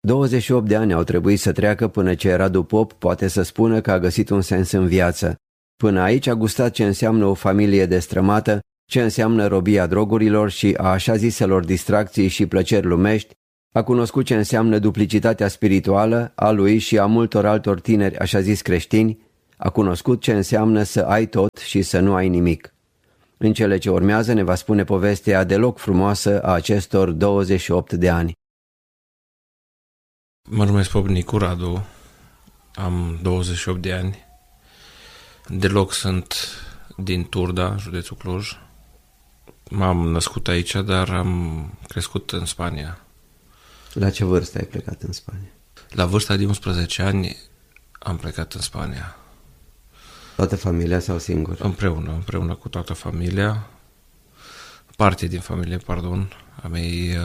28 de ani au trebuit să treacă până ce Radu Pop poate să spună că a găsit un sens în viață. Până aici a gustat ce înseamnă o familie destrămată, ce înseamnă robia drogurilor și a așa ziselor distracții și plăceri lumești, a cunoscut ce înseamnă duplicitatea spirituală a lui și a multor altor tineri așa zis creștini, a cunoscut ce înseamnă să ai tot și să nu ai nimic. În cele ce urmează ne va spune povestea deloc frumoasă a acestor 28 de ani. Mă numesc Pop Nicu Radu, am 28 de ani, deloc sunt din Turda, județul Cluj. M-am născut aici, dar am crescut în Spania. La ce vârstă ai plecat în Spania? La vârsta de 11 ani am plecat în Spania. Toată familia sau singur? Împreună cu toată familia. Parte din familie, pardon. A mei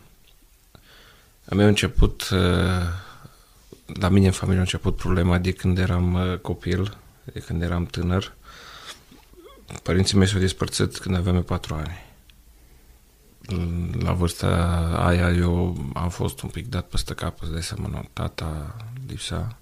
au început, la mine în familie a început problema de când eram copil, de când eram tânăr. Părinții mei s-au despărțit când aveam 4 ani. La vârsta aia eu am fost un pic dat peste cap, îți dai seama, tata lipsa.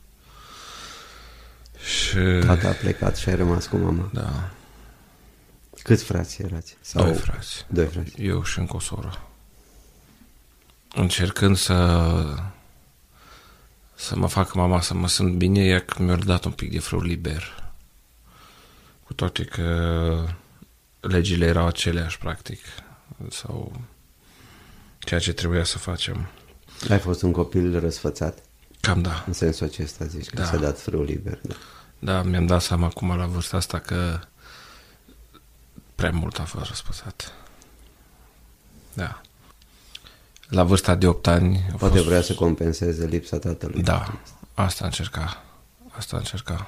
Și... Tata a plecat și ai rămas cu mama. Da. Câți frați erați? Sau... Doi frați. Eu și încă o soră. Încercând să mă facă mama să mă simt bine, ea că mi-a dat un pic de frâu liber. Cu toate că legile erau aceleași, practic. Sau ceea ce trebuia să facem. Ai fost un copil răsfățat? Cam da. În sensul acesta zici, că s-a dat frâu liber. Da. Da, mi-am dat seama acum la vârsta asta că prea mult a fost răsfățat. Da. La vârsta de 8 ani... Poate vrea să compenseze lipsa tatălui. Da, asta încerca.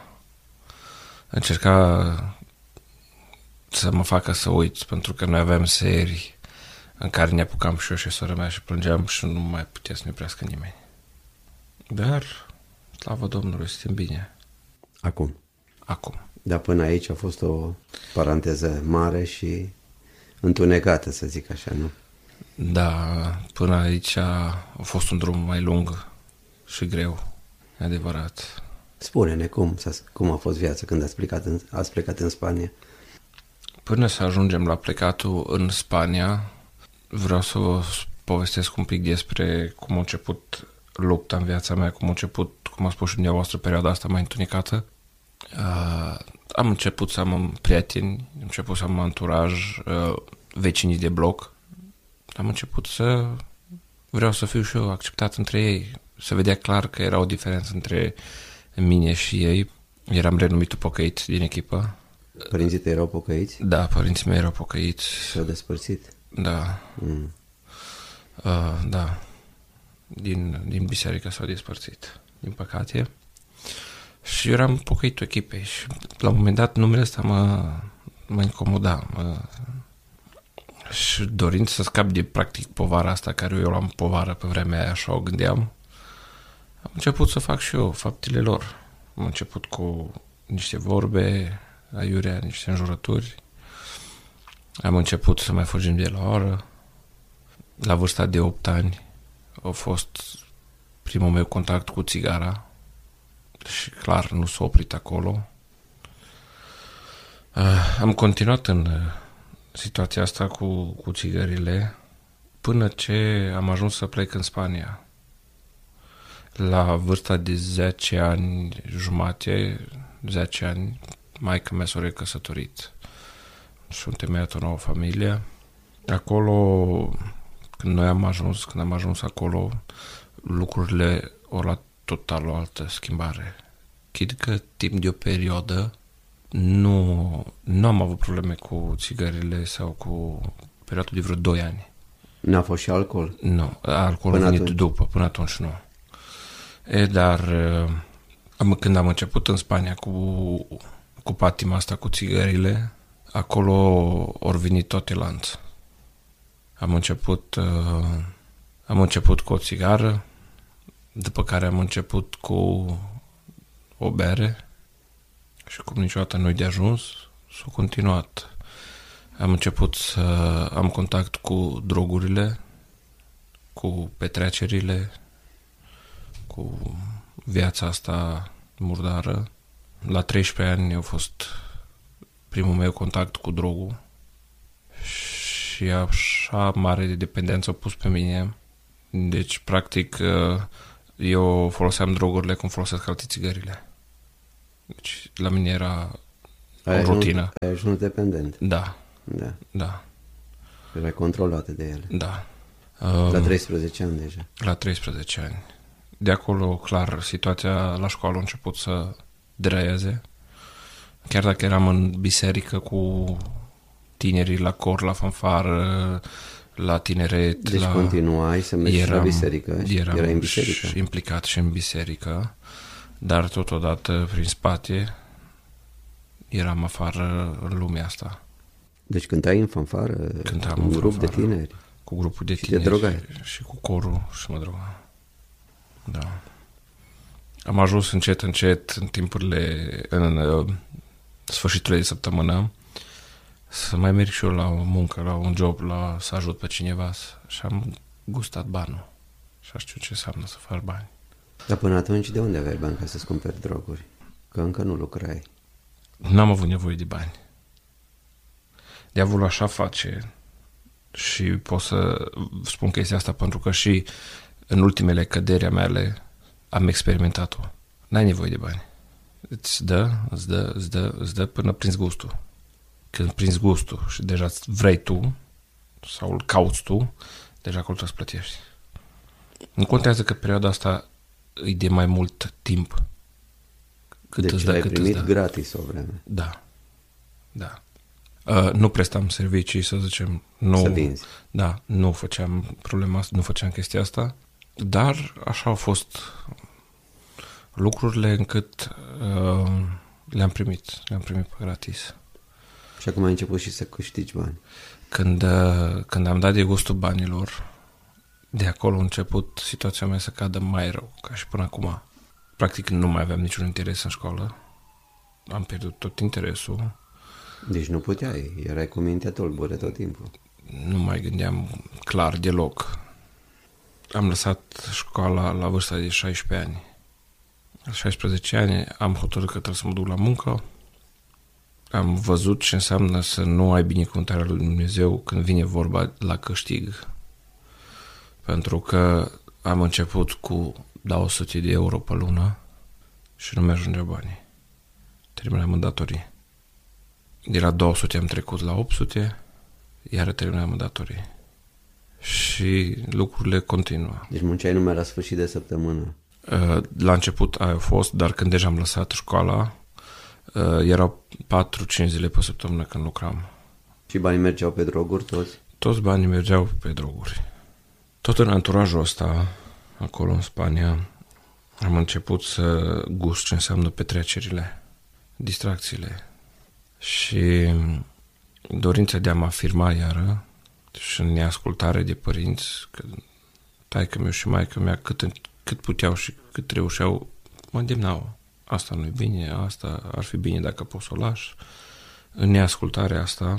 Încerca să mă facă să uit, pentru că noi aveam serii în care ne apucam și eu și sora mea și plângeam și nu mai putea să ne oprească nimeni. Dar, slavă Domnului, suntem bine. Acum. Dar până aici a fost o paranteză mare și întunecată, să zic așa, nu? Da, până aici a fost un drum mai lung și greu, e adevărat. Spune-ne cum a fost viața când ați plecat în Spania? Până să ajungem la plecatul în Spania, vreau să vă povestesc un pic despre cum a început lupta în viața mea, cum a spus și dumneavoastră, perioada asta mai întunecată. Am început să am prieteni, am început să am anturaj, vecinii de bloc. Am început să vreau să fiu și eu acceptat între ei. Se vedea clar că era o diferență între mine și ei. Eram renumitul pocăit din echipă. Părinții tăi erau pocăiți? Da, părinții mei erau pocăiți. S-au despărțit? Da. Da. Din biserică s-au despărțit, din păcate. Și eu eram pocăitul echipei și la un moment dat numele ăsta mă incomoda. Și dorind să scap de practic povara asta, care eu am povară pe vremea aia, așa o gândeam, am început să fac și eu faptele lor. Am început cu niște vorbe aiurea, niște înjurături. Am început să mai fugim de la oră. La vârsta de 8 ani a fost primul meu contact cu țigara și clar nu s-a oprit acolo. Am continuat în situația asta cu țigările până ce am ajuns să plec în Spania. La vârsta de 10 ani jumate, 10 ani, maica mea s-a recăsătorit și am temeiat o nouă familie. Acolo, când am ajuns acolo, lucrurile au luat total o altă schimbare. Chid că timp de o perioadă nu am avut probleme cu țigările sau cu perioada de vreo 2 ani. N-a fost și alcool? Nu, alcoolul a venit după, până atunci nu. Dar când am început în Spania cu patima asta cu țigările, acolo ori venit toate lanț. Am început cu o țigară, după care am început cu o bere și cum niciodată nu-i de ajuns, s-a continuat. Am început să am contact cu drogurile, cu petrecerile cu viața asta murdară. La 13 ani a fost primul meu contact cu drogul și așa mare de dependență a pus pe mine. Deci, practic, eu foloseam drogurile cum folosesc alte țigările. Deci, la mine era o rutină. Ai ajuns dependent. Da. Da. Erai controlat de ele. Da. La 13 ani deja. La 13 ani. De acolo, clar, situația la școală a început să deraieze. Chiar dacă eram în biserică cu tinerii la cor, la fanfară, la tineret. Deci continuai să mergi la biserică? Erai în biserică? Implicat și în biserică, dar totodată prin spate eram afară în lumea asta. Deci cântai în fanfară? Cântam în grup de tineri? Cu grupul de tineri. Și te drogai? Și cu corul și mă drogam. Da. Am ajuns încet în timpurile, în sfârșiturile de săptămână, să mai merg și eu la o muncă, la un job, să ajut pe cineva și am gustat banul. Și știu ce înseamnă să faci bani. Dar până atunci de unde aveai bani ca să-ți cumperi droguri? Că încă nu lucrai. N-am avut nevoie de bani. Diavolul așa face și pot să spun chestia asta pentru că și în ultimele căderi mele am experimentat-o. N-ai nevoie de bani. Îți dă până prinzi gustul. Când prinzi gustul și deja vrei tu sau îl cauți tu, deja acolo trebuie să plătești. Nu contează că perioada asta e de mai mult timp. Cât deci l-ai primit gratis o vreme. Da. Nu prestam servicii, să zicem. Nu, să vinzi. Da, nu făceam problema asta, nu făceam chestia asta, dar așa au fost lucrurile încât le-am primit pe gratis. Și acum ai început și să câștigi bani. Când am dat de gustul banilor, de acolo a început situația mea să cadă mai rău, ca și până acum. Practic nu mai aveam niciun interes în școală. Am pierdut tot interesul. Deci nu puteai, erai cu mintea tulbure tot timpul. Nu mai gândeam clar deloc. Am lăsat școala la vârsta de 16 ani. La 16 ani am hotărât că trebuie să mă duc la muncă. Am văzut ce înseamnă să nu ai binecuvântarea lui Dumnezeu când vine vorba la câștig. Pentru că am început cu 200 de euro pe lună și nu mi-ajungea banii. Terminam în datorii. De la 200 am trecut la 800, iar terminam în datorii. Și lucrurile continuă. Deci munceai numai la sfârșit de săptămână. La început a fost, dar când deja am lăsat școala, erau 4-5 zile pe săptămână când lucram. Și banii mergeau pe droguri toți? Toți banii mergeau pe droguri. Tot în anturajul ăsta, acolo în Spania, am început să gust ce înseamnă petrecerile, distracțiile și dorința de a mă afirma iară și în neascultare de părinți, că taică-miu și maică-mea cât puteau și cât reușeau, mă îndemnau. Asta nu-i bine, asta ar fi bine dacă poți să o lași. În neascultarea asta,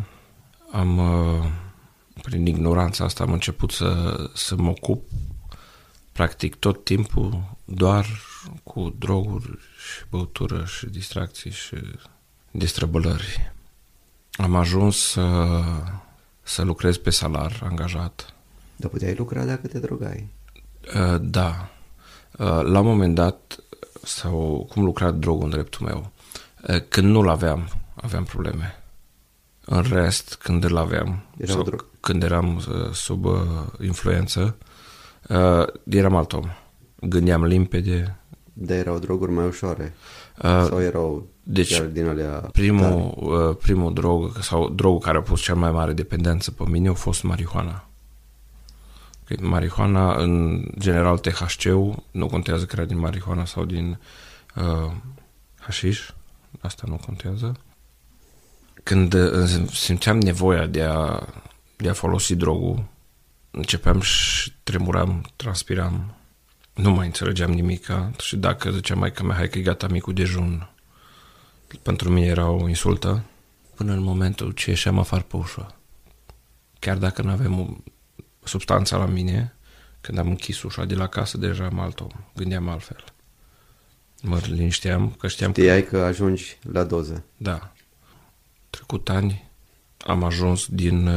prin ignoranța asta, am început să mă ocup practic tot timpul doar cu droguri și băutură și distracții și destrăbălări. Am ajuns să lucrez pe salar angajat. Dar puteai lucra dacă te drogai? Da. La un moment dat, sau cum lucra drogul în dreptul meu, când nu-l aveam probleme. În rest, când îl aveam, când eram sub influență, eram alt om. Gândeam limpede. Dar erau droguri mai ușoare? Sau erau chiar din alea primul drog, sau drogul care a pus cea mai mare dependență pe mine, a fost marihuana. Marihuana, în general THC-ul, nu contează că era din marihuana sau din hașiș, asta nu contează. Când simțeam nevoia de a folosi drogul, începeam și tremuram, transpiram, nu mai înțelegeam nimica și dacă zicea maica mea, hai că e gata micul dejun, pentru mine era o insultă, până în momentul ce ieșeam afară pe ușă. Chiar dacă nu aveam substanța la mine, Când am închis ușa de la casă, deja am alt om. Gândeam altfel. Mă linișteam, că știam Știai că ajungi la doză. Da. Trecut ani, am ajuns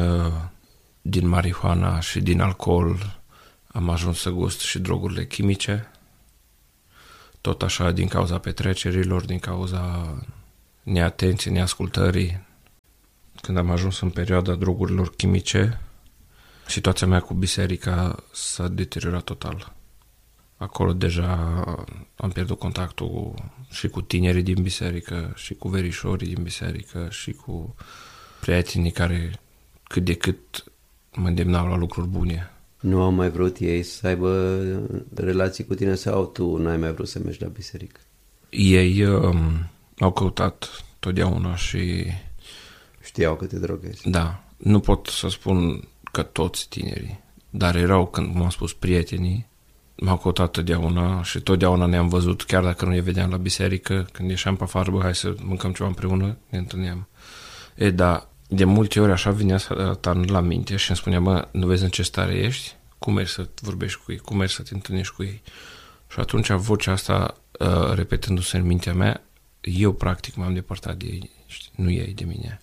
din marihuana și din alcool, am ajuns să gust și drogurile chimice. Tot așa, din cauza petrecerilor, din cauza neatenției, neascultării. Când am ajuns în perioada drogurilor chimice, situația mea cu biserica s-a deteriorat total. Acolo deja am pierdut contactul și cu tinerii din biserică, și cu verișorii din biserică, și cu prietenii care cât de cât mă îndemnau la lucruri bune. Nu au mai vrut ei să aibă relații cu tine sau tu n-ai mai vrut să mergi la biserică? Ei au căutat totdeauna și... Știau că te droghezi. Da, nu pot să spun că toți tinerii, dar erau, când m-am spus, prietenii, m-au căutat totdeauna și totdeauna ne-am văzut, chiar dacă nu ne vedeam la biserică, când ieșeam pe afară, bă, hai să mâncăm ceva împreună, ne întâlneam. Da, de multe ori așa vinea Satan la minte și îmi spunea, bă, nu vezi în ce stare ești? Cum mergi să vorbești cu ei? Cum mergi să te întâlnești cu ei? Și atunci vocea asta, repetându-se în mintea mea, eu practic m-am depărtat de ei, nu ei de mine.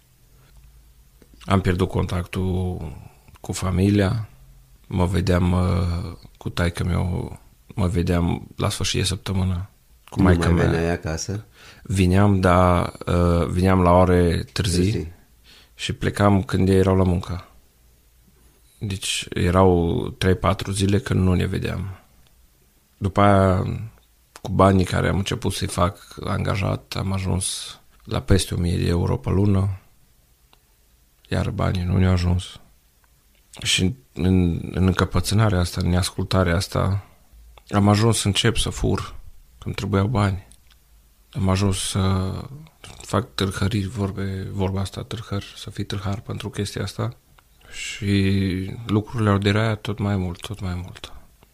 Am pierdut contactul cu familia, mă vedeam cu taică-meu, mă vedeam la sfârșit de săptămână cu maică mea. Nu mai veneai acasă? Vineam, dar vineam la ore târzii și plecam când ei erau la muncă. Deci erau 3-4 zile când nu ne vedeam. După aia, cu banii care am început să-i fac angajat, am ajuns la peste 1000 de euro pe lună, iar banii nu ne-au ajuns. Și în încăpățânarea asta, în neascultarea asta, am ajuns să încep să fur, că îmi trebuiau bani. Am ajuns să fac târhării, vorba asta, târhări, să fii târhar pentru chestia asta. Și lucrurile au deraiat tot mai mult.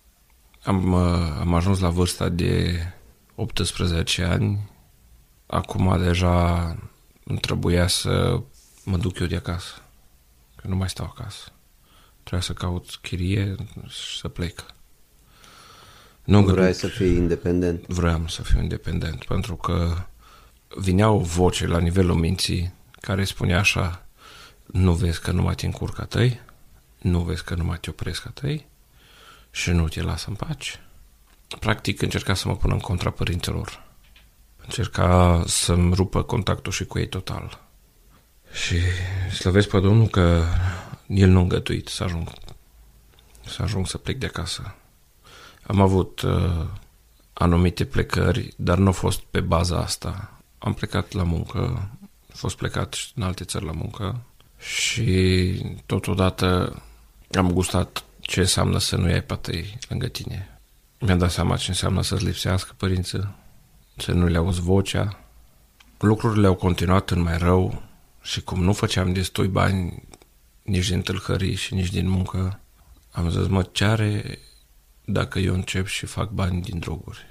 Am ajuns la vârsta de 18 ani. Acum deja îmi trebuia să mă duc eu de acasă, că nu mai stau acasă. Trebuia să caut chirie și să plec. Nu vrei să fii independent? Vreau să fiu independent, pentru că vineau voce la nivelul minții care spunea așa: nu vezi că nu mai te încurc a tăi, nu vezi că nu mai te opresc a tăi și nu te lasă în pace. Practic încerca să mă pun în contra părinților. Încerca să-mi rupă contactul și cu ei total. Și slăvesc pe Domnul că El nu a îngăduit să ajung să plec de acasă. Am avut anumite plecări, dar nu a fost pe baza asta. Am plecat la muncă, am fost plecat în alte țări la muncă și totodată am gustat ce înseamnă să nu ai pe tăi lângă tine. Mi-am dat seama ce înseamnă să-ți lipsească părinții, să nu le auzi vocea. Lucrurile au continuat în mai rău și cum nu făceam destui bani nici din tâlhării și nici din muncă, am zis, mă, ce are dacă eu încep și fac bani din droguri?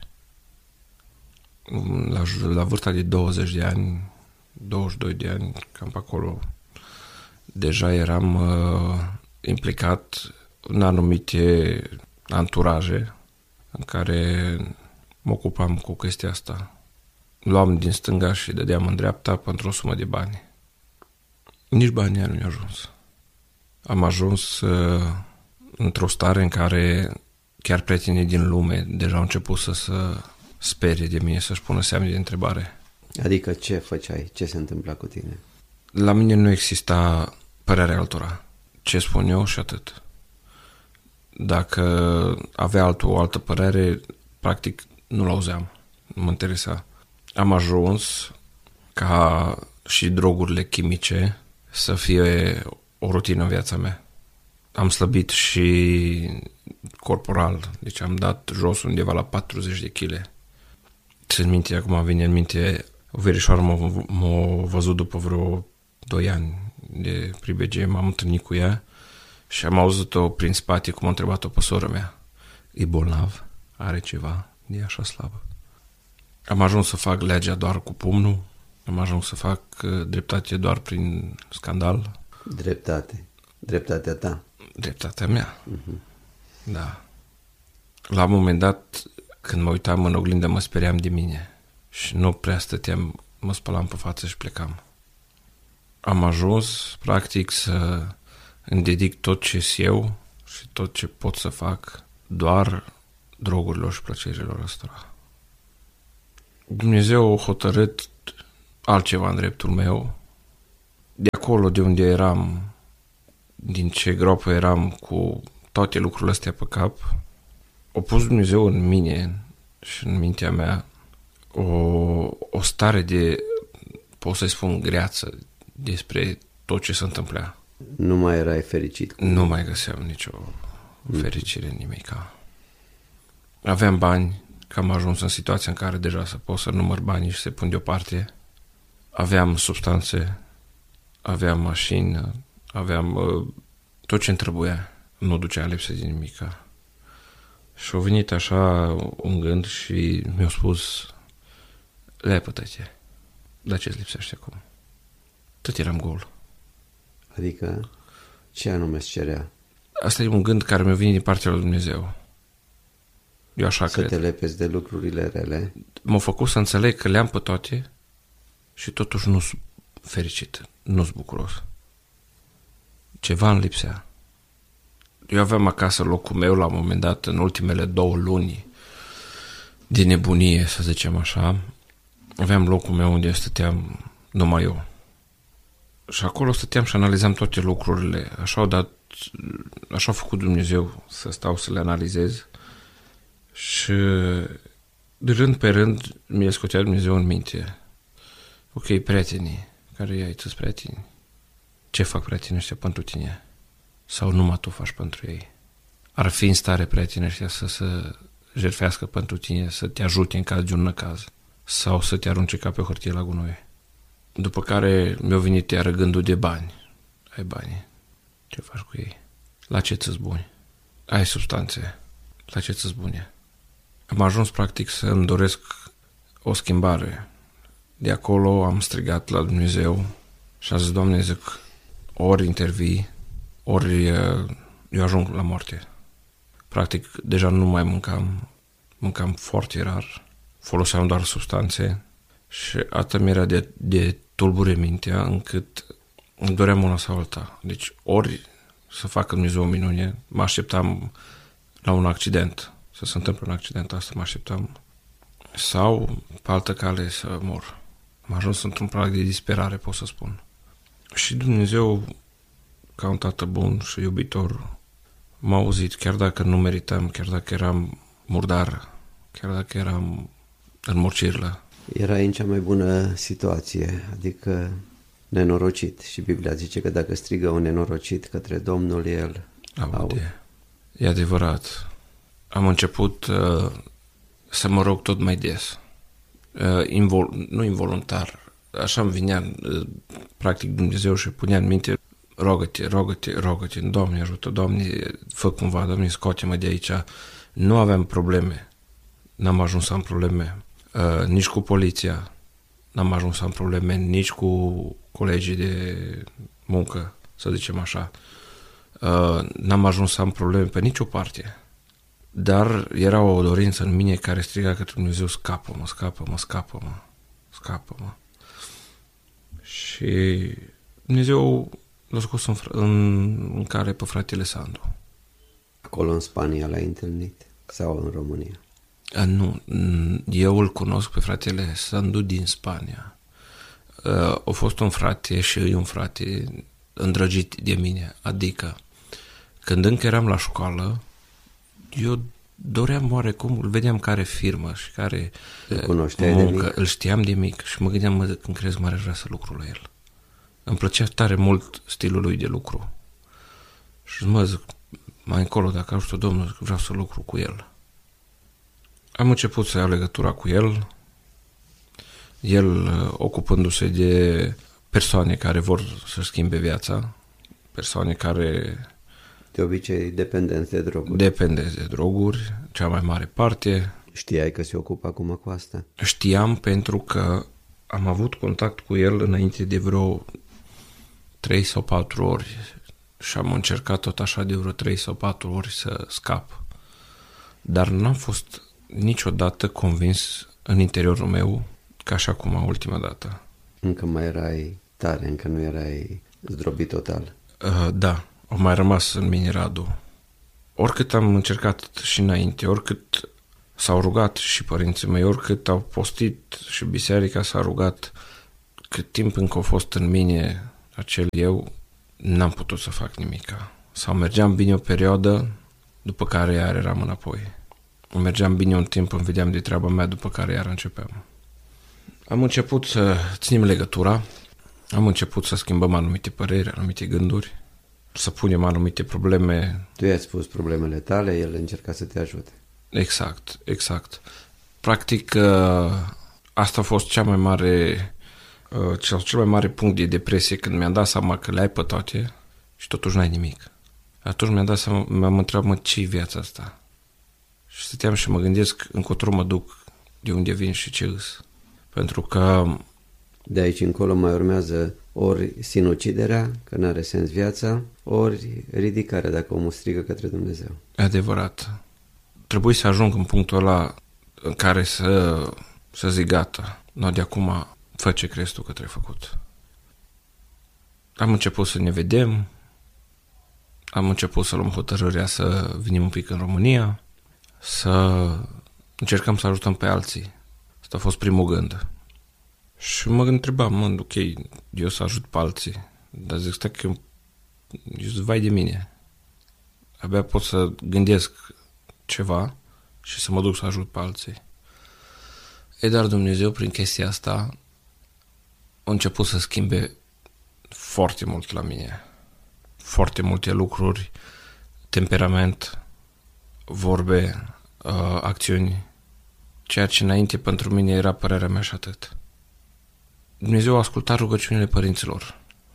La vârsta de 20 de ani, 22 de ani, cam pe acolo, deja eram implicat în anumite anturaje în care mă ocupam cu chestia asta. Luam din stânga și dădeam în dreapta pentru o sumă de bani. Nici banii nu mi-au ajuns. Am ajuns într-o stare în care chiar prietenii din lume deja au început să se sperie de mine, să-și pună semne de întrebare. Adică ce făceai? Ce se întâmpla cu tine? La mine nu exista părerea altora. Ce spun eu și atât. Dacă avea altul o altă părere, practic nu l-auzeam. Nu mă interesa. Am ajuns ca și drogurile chimice să fie o rutină în viața mea. Am slăbit și corporal, deci am dat jos undeva la 40 de kg. Țin minte, acum vine în minte, o verișoară m-a văzut după vreo 2 ani de pribegie, m-am întâlnit cu ea și am auzit-o prin spate cum a întrebat-o pe soră mea. E bolnav? Are ceva? E așa slabă. Am ajuns să fac legea doar cu pumnul, am ajuns să fac dreptate doar prin scandal. Dreptate. Dreptatea ta. Dreptatea mea. Uh-huh. Da. La un moment dat, când mă uitam în oglindă, mă speriam de mine și nu prea stăteam, mă spălam pe față și plecam. Am ajuns, practic, să îmi dedic tot ce eu și tot ce pot să fac doar drogurilor și plăcerilor ăstora. Dumnezeu a hotărât altceva în dreptul meu. De acolo de unde eram, din ce groapă eram cu toate lucrurile astea pe cap, a pus Dumnezeu în mine și în mintea mea o stare de, pot să spun, greață despre tot ce se întâmplea. Nu mai erai fericit? Nu mai găseam nicio fericire în nimica. Aveam bani, că am ajuns în situația în care deja să pot să număr banii și să pun deoparte. Aveam substanțe, aveam mașină, aveam tot ce-mi trebuia. Nu ducea lipsă de nimica. Și a venit așa un gând și mi-a spus: lepătă-te, dar ce-ți lipsește acum? Tot eram gol. Adică ce anume îți cerea? Asta e un gând care mi-a venit din partea lui Dumnezeu. Eu așa să cred. Te lepezi de lucrurile rele? M-a făcut să înțeleg că le-am pe toate și totuși nu sunt fericit, nu sunt bucuros. Ceva îmi lipsea. Eu aveam acasă locul meu la un moment dat, în ultimele 2 luni de nebunie, să zicem așa. Aveam locul meu unde stăteam numai eu. Și acolo stăteam și analizam toate lucrurile. Așa a făcut Dumnezeu să stau să le analizez. Și de rând pe rând mi-a scotea Dumnezeu în minte: ok, prietenii, care i-ai tu prieteni? Ce fac prietenii ăștia pentru tine? Sau numai tu faci pentru ei? Ar fi în stare prietenii ăștia să se jertfească pentru tine, să te ajute în caz de un năcaz, sau să te arunce ca pe o hârtie la gunoi? După care mi-a venit iară gândul de bani. Ai bani, ce faci cu ei? La ce ți-s buni? Ai substanțe, la ce ți-s bune? Am ajuns practic să îmi doresc o schimbare. De acolo am strigat la Dumnezeu și am zis: Doamne, zic, ori intervii, ori eu ajung la moarte. Practic, deja nu mai mâncam foarte rar, foloseam doar substanțe și atât mi-era de tulbure mintea încât îmi doream una sau alta. Deci ori să facă Dumnezeu o minune, mă așteptam la un accident, să se întâmple un accident, asta mă așteptam, sau pe altă cale să mor. Am ajuns într-un prag de disperare, pot să spun. Și Dumnezeu, ca un tată bun și iubitor, m-a auzit, chiar dacă nu meritam, chiar dacă eram murdar, chiar dacă eram în morcirlă. Erai în cea mai bună situație, adică nenorocit. Și Biblia zice că dacă strigă un nenorocit către Domnul, El aude. E adevărat. Am început să mă rog tot mai des. Nu involuntar. Așa îmi vinea practic Dumnezeu și punea în minte: rogă-te, rogă-te, rogă-te, Doamne ajută, Doamne, fă cumva, Doamne, scoate-mă de aici. Nu aveam probleme. N-am ajuns să am probleme. Nici cu poliția n-am ajuns să am probleme, nici cu colegii de muncă, să zicem așa. N-am ajuns să am probleme pe nicio parte. Dar era o dorință în mine care striga către Dumnezeu: scapă-mă, scapă-mă, scapă-mă, scapă-mă. Și Dumnezeu l-a scos în care pe fratele Sandu. Acolo în Spania l-ai întâlnit sau în România? Nu, eu îl cunosc pe fratele Sandu din Spania. A fost un frate și e un frate îndrăgit de mine. Adică, când încă eram la școală, eu doream oarecum, îl vedeam care firmă și care muncă, îl știam de mic și mă gândeam: când crezi mare vrea să lucru la el. Îmi plăcea tare mult stilul lui de lucru. Și zic, mai încolo, dacă ajută Domnul, vreau să lucru cu el. Am început să iau legătura cu el, ocupându-se de persoane care vor să schimbe viața, persoane care... De obicei dependenți de droguri. Dependenți de droguri, cea mai mare parte. Știai că se ocupă acum cu asta? Știam, pentru că am avut contact cu el înainte de vreo 3 sau 4 ori și am încercat tot așa de vreo 3 sau 4 ori să scap. dar n-am fost niciodată convins în interiorul meu ca și acum ultima dată. Încă mai erai tare, încă nu erai zdrobit total. Da, au mai rămas în mine Radu. Oricât am încercat și înainte, oricât s-au rugat și părinții mei, oricât au postit și biserica s-a rugat, cât timp încă a fost în mine acel eu, n-am putut să fac nimica. Sau mergeam bine o perioadă, după care iar eram înapoi. Mergeam bine un timp, îmi vedeam de treaba mea, după care iar începeam. Am început să ținem legătura, am început să schimbăm anumite păreri, anumite gânduri, să punem anumite probleme. Tu i-ai spus problemele tale, el încerca să te ajute. Exact. Practic, asta a fost cel mai mare punct de depresie, când mi-am dat seama că le ai pe toate și totuși n-ai nimic. Atunci mi-am dat seama, m-am întrebat, ce-i viața asta? Și stăteam și mă gândesc încotro mă duc, de unde vin și ce îs. Pentru că de aici încolo mai urmează ori sinuciderea, că n-are sens viața, ori ridicarea, dacă omul strigă către Dumnezeu. Adevărat. Trebuie să ajung în punctul ăla în care să zic gata. No, de acum fă ce crezi tu că trebuie făcut. Am început să ne vedem, am început să luăm hotărârea să venim un pic în România, să încercăm să ajutăm pe alții. Asta a fost primul gând. Și mă întrebam, ok, eu să ajut pe alții, dar zic, stai că eu zic, vai de mine. Abia pot să gândesc ceva și să mă duc să ajut pe alții. Dar Dumnezeu, prin chestia asta, a început să schimbe foarte mult la mine. Foarte multe lucruri, temperament, vorbe, acțiuni, ceea ce înainte pentru mine era părerea mea și atât. Dumnezeu a ascultat rugăciunile părinților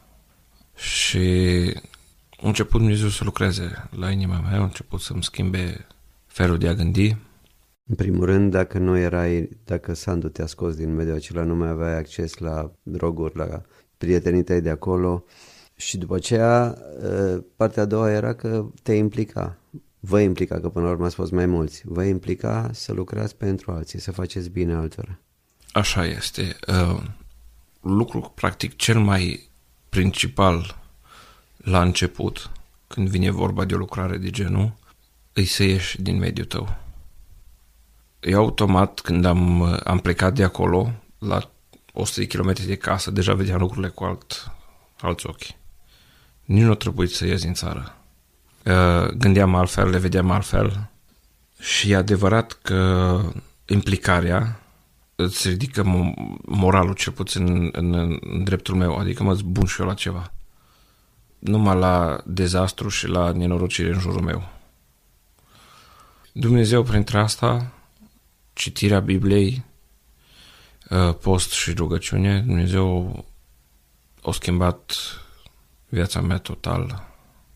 și a început Dumnezeu să lucreze la inima mea, a început să-mi schimbe felul de a gândi. În primul rând, dacă Sandu te-a scos din mediul acela, nu mai aveai acces la droguri, la prietenii tăi de acolo, și după aceea partea a doua era că te implica. Vă implica, că până la urmă ați fost mai mulți, vă implica să lucrați pentru alții, să faceți bine altora. Așa este. Lucru practic cel mai principal la început, când vine vorba de o lucrare de genul, îi să ieși din mediul tău. Eu automat, când am plecat de acolo, la 100 de kilometri de casă, deja vedeam lucrurile cu alți ochi. Nici nu a trebuit să ies din țară. Gândeam altfel, le vedeam altfel și e adevărat că implicarea îți ridică moralul, cel puțin în dreptul meu, adică mă zbun și eu la ceva. Numai la dezastru și la nenorocire în jurul meu. Dumnezeu, printre asta, citirea Bibliei, post și rugăciune, Dumnezeu a schimbat viața mea total.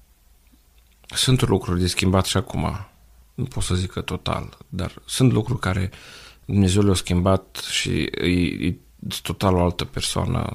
Sunt lucruri de schimbat și acum, nu pot să zic că total, dar sunt lucruri care Dumnezeu le-a schimbat și e total o altă persoană.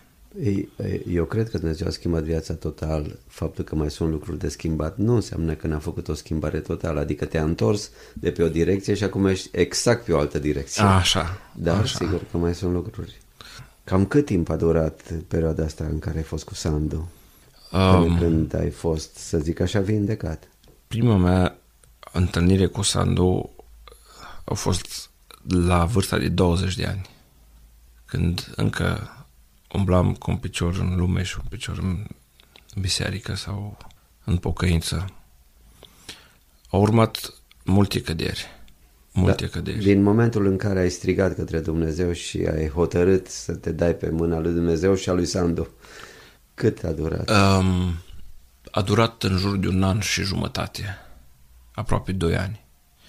Eu cred că Dumnezeu a schimbat viața total. Faptul că mai sunt lucruri de schimbat nu înseamnă că n-a făcut o schimbare totală, adică te-a întors de pe o direcție și acum ești exact pe o altă direcție. Așa. Dar așa. Sigur că mai sunt lucruri. Cam cât timp a durat perioada asta în care ai fost cu Sandu? Când ai fost, să zic așa, vindecat? Prima mea întâlnire cu Sandu a fost la vârsta de 20 de ani, când încă umblam cu un picior în lume și un picior în biserică sau în pocăință. Au urmat multe căderi. Căderi. Din momentul în care ai strigat către Dumnezeu și ai hotărât să te dai pe mâna lui Dumnezeu și a lui Sandu, cât a durat? A durat în jur de 1 an și jumătate, aproape 2 ani,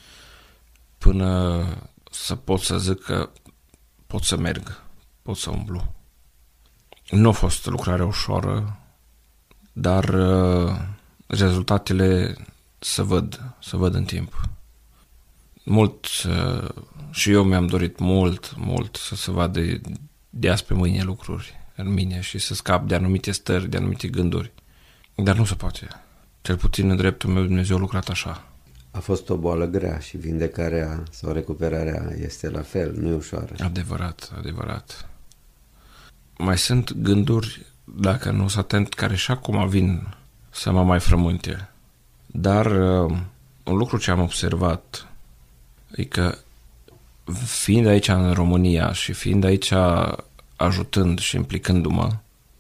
până să pot să zic că pot să merg, pot să umblu. Nu a fost lucrarea ușoară, dar rezultatele se văd în timp. Mult, și eu mi-am dorit mult să se vadă de azi pe mâine lucruri în mine și să scap de anumite stări, de anumite gânduri. Dar nu se poate. Cel puțin în dreptul meu Dumnezeu a lucrat așa. A fost o boală grea și vindecarea sau recuperarea este la fel, nu e ușoară. Adevărat, adevărat. Mai sunt gânduri, dacă nu sunt atent, care și acum vin să mă mai frământe. Dar un lucru ce am observat e că fiind aici în România și fiind aici ajutând și implicându-mă,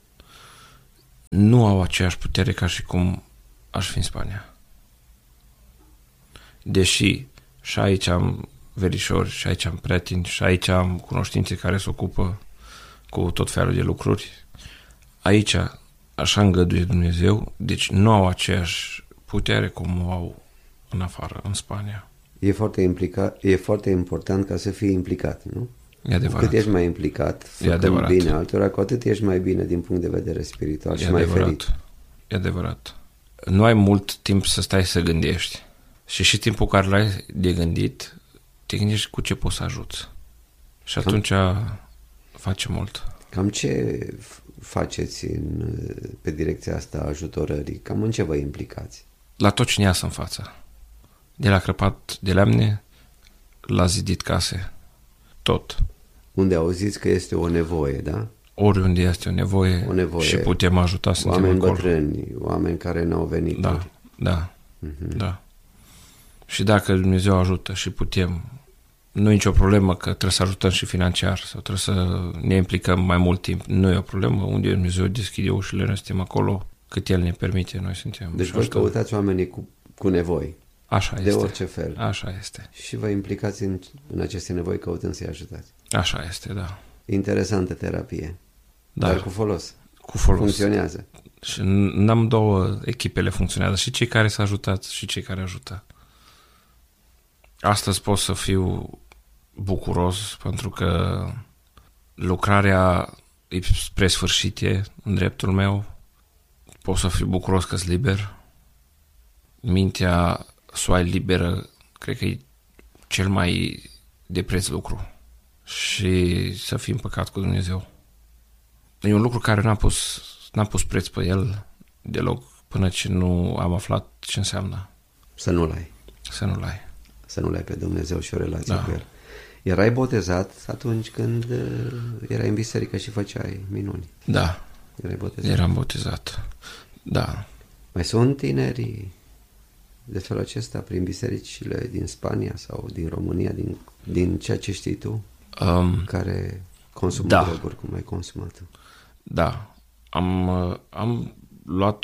nu au aceeași putere ca și cum aș fi în Spania. Deși și aici am verișori, și aici am prieteni, și aici am cunoștințe care se ocupă cu tot felul de lucruri, aici așa îngăduie Dumnezeu, deci nu au aceeași putere cum o au în afară, în Spania. E foarte important ca să fii implicat, nu? E adevărat. Cu cât ești mai implicat, făcând bine altora, cu atât ești mai bine din punct de vedere spiritual și mai ferit. E adevărat. Nu ai mult timp să stai să gândești. Și timpul care l-ai de gândit, te gândești cu ce poți să ajuți. Și atunci face mult. Cam ce faceți pe direcția asta a ajutorării? Cam în ce vă implicați? La tot cine iasă în față. De la crăpat de lemne, la zidit case. Tot. Unde auziți că este o nevoie, da? Oriunde este o nevoie și putem ajuta, suntem oameni acolo. Bătrâni, oameni care n-au venit. Da. Și dacă Dumnezeu ajută și putem, nu e nicio problemă că trebuie să ajutăm și financiar sau trebuie să ne implicăm mai mult timp. Nu e o problemă. Unde Dumnezeu deschide ușile, noi suntem acolo, cât El ne permite, noi suntem. Deci voi căutați oamenii cu nevoi. Așa este. De orice fel. Așa este. Și vă implicați în aceste nevoi căutând să-i ajutați. Așa este, da. Interesantă terapie. Da. Dar cu folos. Cu folos. Funcționează. Și n-am două, echipele funcționează. Și cei care s-au ajutat și cei care ajută. Astăzi pot să fiu bucuros pentru că lucrarea e spre sfârșit în dreptul meu. Pot să fiu bucuros că-s liber. Mintea să o ai liberă, cred că e cel mai de preț lucru. Și să fii împăcat cu Dumnezeu. E un lucru care n-am pus preț pe el deloc până ce nu am aflat ce înseamnă. Să nu-l ai. Să nu-l ai. Să nu-l ai pe Dumnezeu și o relație cu El. Erai botezat atunci când erai în biserică și făceai minuni. Da. Erai botezat. Eram botezat. Da. Mai sunt tinerii de felul acesta prin bisericile din Spania sau din România, din ceea ce știi tu, care consumă droguri cum ai consumat? Da. Am luat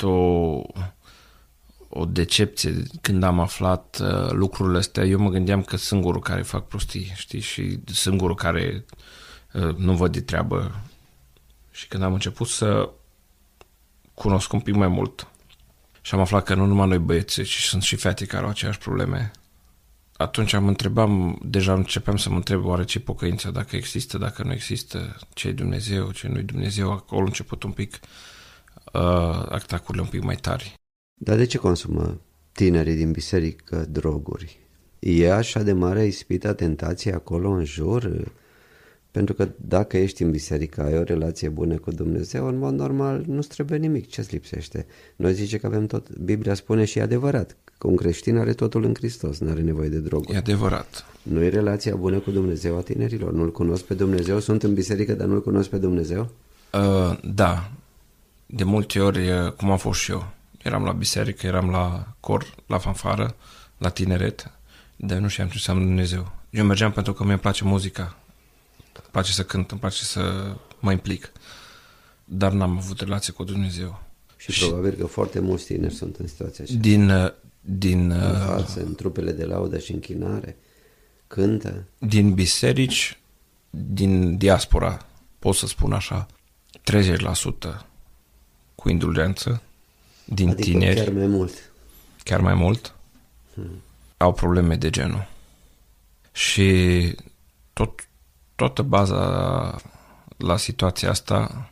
o decepție când am aflat lucrurile astea. Eu mă gândeam că singurul care fac prostii, știi, și singurul care nu văd de treabă. Și când am început să cunosc un pic mai mult și am aflat că nu numai noi băieți, ci sunt și fete care au aceeași probleme, atunci începeam să mă întreb oare ce pocăință, dacă există, dacă nu există, ce e Dumnezeu, ce nu e Dumnezeu. Acolo a început un pic atacurile un pic mai tari. Dar de ce consumă tinerii din biserică droguri? E așa de mare ispita, tentație acolo în jur? Pentru că dacă ești în biserică, ai o relație bună cu Dumnezeu, în mod normal nu-ți trebuie nimic. Ce-ți lipsește? Noi zice că avem tot. Biblia spune și e adevărat că un creștin are totul în Hristos, nu are nevoie de droguri. E adevărat. Nu e relația bună cu Dumnezeu a tinerilor? Nu-L cunosc pe Dumnezeu? Sunt în biserică, dar nu-L cunosc pe Dumnezeu? Da. De multe ori, cum am fost și eu. Eram la biserică, eram la cor, la fanfară, la tineret, dar nu știam ce înseamnă Dumnezeu. Eu mergeam pentru că mi-e place muzica, îmi place să cânt, îmi place să mă implic, dar n-am avut relație cu Dumnezeu. Și probabil că foarte mulți tineri sunt în situația așa. În față, în trupele de laudă și închinare, cântă. Din biserici, din diaspora, pot să spun așa, 30% cu indulgență, din adică tineri, chiar mai mult, au probleme de genul. Și toată baza la situația asta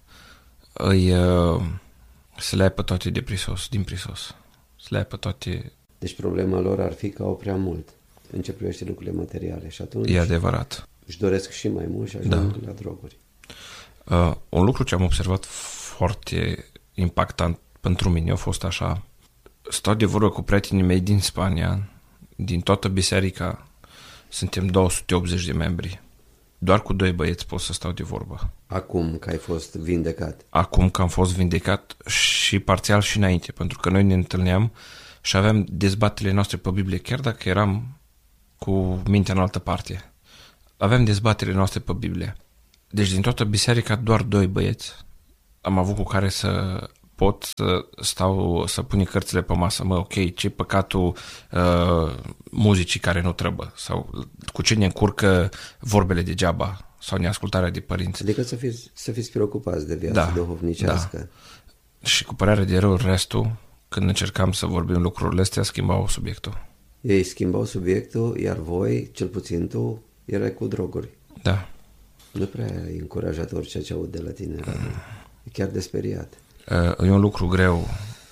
se le ai pe toate din prisos. Se le ai pe toate. Deci problema lor ar fi că au prea mult în ce privește lucrurile materiale și atunci e adevărat. Își doresc și mai mult și ajung la droguri. Un lucru ce am observat foarte impactant pentru mine a fost așa. Stau de vorbă cu prietenii mei din Spania, din toată biserica suntem 280 de membri. Doar cu 2 băieți pot să stau de vorbă. Acum că ai fost vindecat. Acum că am fost vindecat și parțial și înainte, pentru că noi ne întâlneam și aveam dezbaterile noastre pe Biblie, chiar dacă eram cu mintea în altă parte. Aveam dezbaterile noastre pe Biblie. Deci din toată biserica doar 2 băieți am avut cu care să pot să stau, să pun cărțile pe masă. Ok, ce păcatul muzicii care nu trebuie? Sau cu ce ne încurcă vorbele degeaba? Sau neascultarea de părinți? Adică să fiți preocupați de viața duhovnicească. Da. Și cu părere de rău, restul, când încercam să vorbim lucrurile astea, schimbau subiectul. Ei schimbau subiectul, iar voi, cel puțin tu, erai cu droguri. Da. Nu prea e încurajator ceea ce aud de la tine, Radu. E chiar de speriat. E un lucru greu.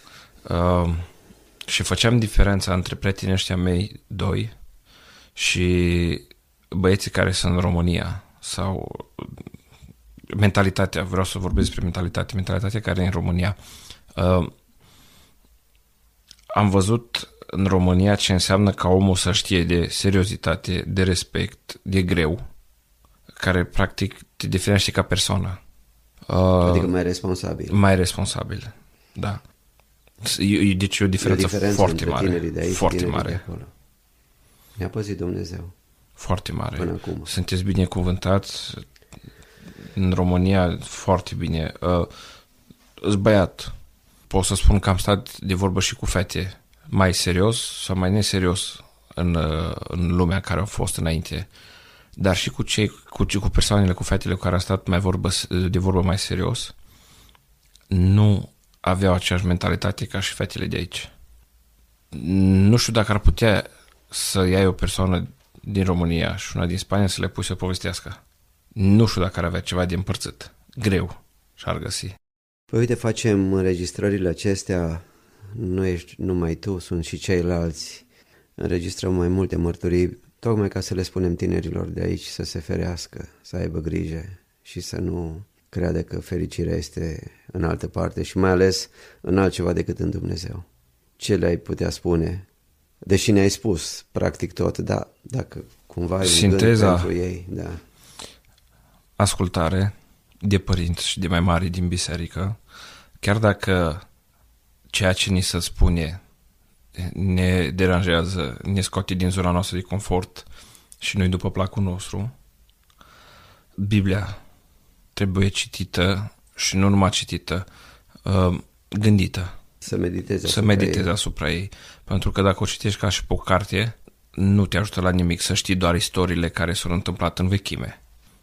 Și făceam diferența între prietenii ăștia mei 2 și băieții care sunt în România sau mentalitatea, vreau să vorbesc despre mentalitatea care e în România. Am văzut în România ce înseamnă ca omul să știe de seriozitate, de respect, de greu, care practic te definește ca persoană. Adică mai responsabil. Mai responsabil, da. Deci e o diferență foarte mare. De aici, foarte mare. De acolo. Mi-a păzit Dumnezeu. Foarte mare. Până acum. Sunteți binecuvântați în România, foarte bine. Îs băiat. Pot să spun că am stat de vorbă și cu fete mai serios sau mai neserios în lumea care au fost înainte. Dar și cu persoanele, cu fetele cu care am stat de vorbă mai serios, nu aveau aceeași mentalitate ca și fetele de aici. Nu știu dacă ar putea să iei o persoană din România și una din Spania să le pui să povestească. Nu știu dacă ar avea ceva de împărțit. Greu și-ar găsi. Păi uite, facem înregistrările acestea, nu ești numai tu, sunt și ceilalți. Înregistrăm mai multe mărturii, tocmai ca să le spunem tinerilor de aici să se ferească, să aibă grijă și să nu creadă că fericirea este în altă parte și mai ales în altceva decât în Dumnezeu. Ce le-ai putea spune? Deși ne-ai spus practic tot, dar dacă cumva ai un gând pentru ei, da. Ascultare de părinți și de mai mari din biserică, chiar dacă ceea ce ni se spune ne deranjează, ne scoate din zona noastră de confort și noi după placul nostru, Biblia trebuie citită și nu numai citită, gândită. Să meditezi asupra ei. Pentru că dacă o citești ca și pe o carte, nu te ajută la nimic să știi doar istoriile care s-au întâmplat în vechime.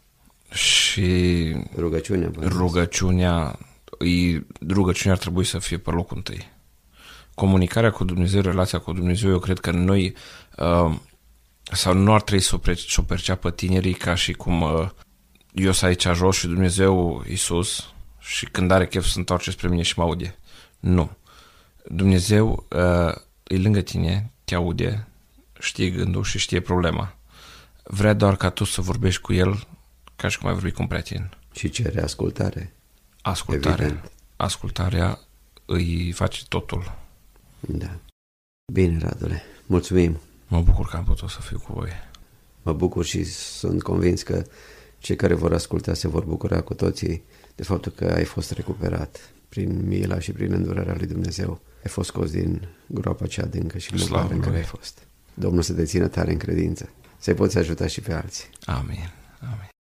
Și rugăciunea ar trebui să fie pe locul întâi. Comunicarea cu Dumnezeu, relația cu Dumnezeu, eu cred că noi sau nu ar trebui să o perceapă tinerii ca și cum eu sunt aici jos și Dumnezeu, Iisus, și când are chef să întoarce spre mine și mă aude. Nu. Dumnezeu e lângă tine, te aude, știe gândul și știe problema. Vrea doar ca tu să vorbești cu El ca și cum ai vorbi cu un prieten. Și cere ascultare. Ascultarea îi face totul. Da. Bine, Radule. Mulțumim. Mă bucur că am putut să fiu cu voi. Mă bucur și sunt convins că cei care vor asculta se vor bucura cu toții de faptul că ai fost recuperat prin mila și prin îndurarea lui Dumnezeu. Ai fost scos din groapa cea adâncă și globare în care ai fost. Domnul să te țină tare în credință. Să-i poți ajuta și pe alții. Amin. Amin.